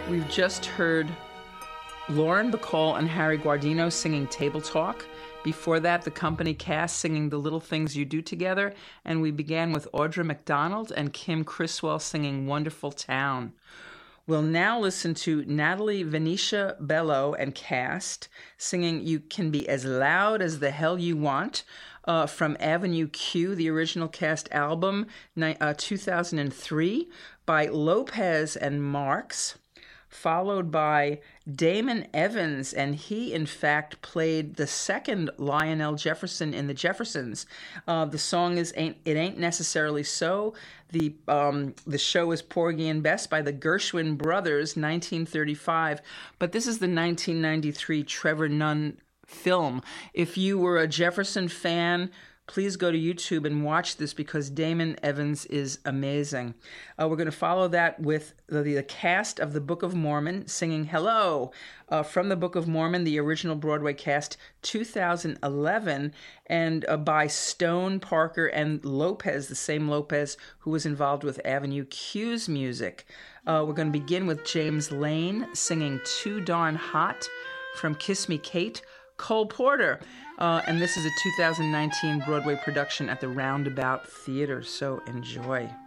We've just heard Lauren Bacall and Harry Guardino singing Table Talk. Before that, the company cast singing The Little Things You Do Together. And we began with Audra McDonald and Kim Criswell singing Wonderful Town. We'll now listen to Natalie Venetia Bello and cast singing You Can Be As Loud as the Hell You Want from Avenue Q, the original cast album, 2003, by Lopez and Marks, followed by Damon Evans, and he, in fact, played the second Lionel Jefferson in the Jeffersons. The song is It Ain't Necessarily So. The show is Porgy and Bess by the Gershwin Brothers, 1935, but this is the 1993 Trevor Nunn film. If you were a Jefferson fan, please go to YouTube and watch this because Damon Evans is amazing. We're going to follow that with the cast of the Book of Mormon singing Hello from the Book of Mormon, the original Broadway cast, 2011, and by Stone, Parker, and Lopez, the same Lopez who was involved with Avenue Q's music. We're going to begin with James Lane singing Too Darn Hot from Kiss Me Kate, Cole Porter. And this is a 2019 Broadway production at the Roundabout Theater, so enjoy.